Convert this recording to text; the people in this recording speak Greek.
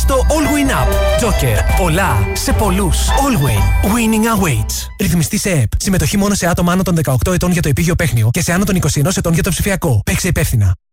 στο Allwyn App. Joker. Πολλά σε πολλούς. Allwyn. Winning awaits. Ρυθμιστή σε ΕΕΠ. Συμμετοχή μόνο σε άτομα άνω των 18 ετών για το επίγειο παίχνιο και σε άνω των 21 ετών για το ψηφιακό. Παίξε υπεύθυνα.